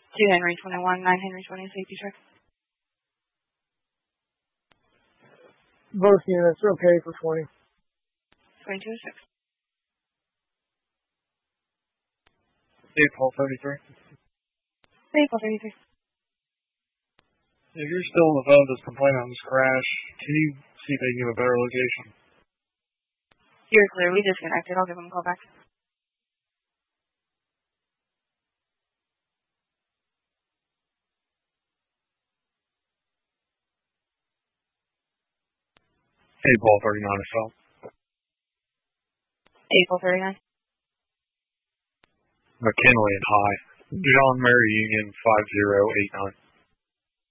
2 Henry 21, 9 Henry 20, safety check. Both units are okay for 20. 2206. April 33. April 33. If you're still on the phone just complaining on this crash, can you see if they can give a better location? You're clear. We disconnected. I'll give them a call back. April 39 as well. April 39. McKinley and High. John Mary Union 5089.